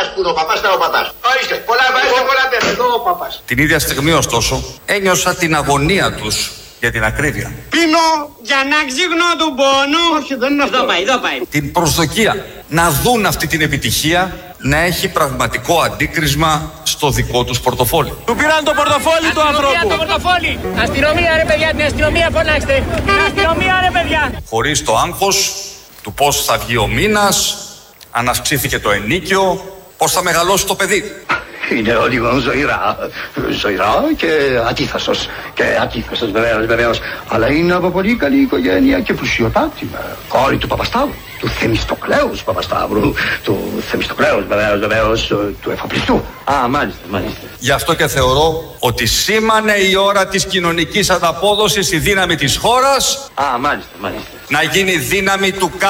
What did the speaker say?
παπάς που είναι ο παπάς, ήταν ο παπάς. Ορίστε, πολλά βάζετε, πολλά πέφτει. Εδώ ο παπάς. Την ίδια στιγμή, ωστόσο, ένιωσα την αγωνία τους για την ακρίβεια. Πίνω για να ξύγνω του πόνου. Όχι, δεν είναι αυτό. Εδώ πάει. Την προσδοκία να δουν αυτή την επιτυχία να έχει πραγματικό αντίκρισμα στο δικό τους πορτοφόλι. Του πήραν το πορτοφόλι του ανθρώπου. Το πορτοφόλι. Αστυνομία ρε παιδιά, την αστυνομία φωνάξτε. Την αστυνομία ρε παιδιά. Χωρίς το άγχος του πώς θα βγει ο μήνας, αν αυξήθηκε το ενίκιο, πώς θα μεγαλώσει το παιδί. Είναι ο λίγο ζωηρά και αντίθασος. Και αντίθασος βεβαίως. Αλλά είναι από πολύ καλή οικογένεια και πλουσιοτάτη. Κόρη του Παπασταύρου, του Θεμιστοκλέους Παπασταύρου, του Θεμιστοκλέους βεβαίως, του εφοπλιστού. Α, μάλιστα. Γι' αυτό και θεωρώ ότι σήμανε η ώρα της κοινωνικής ανταπόδοσης, η δύναμη της χώρας, Α, μάλιστα. να γίνει δύναμη του